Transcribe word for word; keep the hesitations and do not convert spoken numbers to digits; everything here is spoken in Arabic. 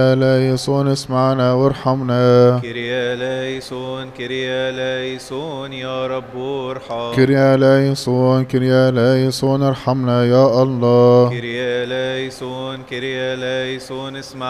ليسون اسمعنا وارحمنا. كريا ليسون كريا ليسون يا رب ارحم. كريا ليسون كريا ليسون ارحمنا يا الله. كريا ليسون كريا ليسون اسمع